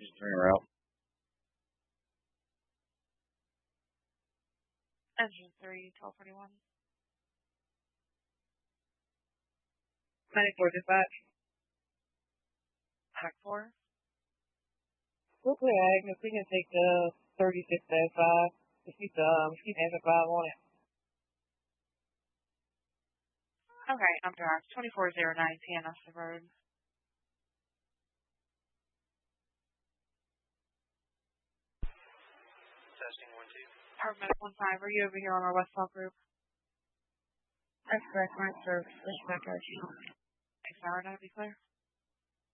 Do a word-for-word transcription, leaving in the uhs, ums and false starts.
Just turn her out. Engine three, twelve forty-one. ninety-four dispatch. Tech four. Real quick, Agnes, we can take the thirty-six dash five. Just keep the, um, keep Agnes five on it. Okay, I'm direct. twenty-four oh nine T N S the road. Testing one two. Paramedic one five, are you over here on our West South group? That's correct, right, sir. Let's back out. Thanks, Howard. I'll be clear.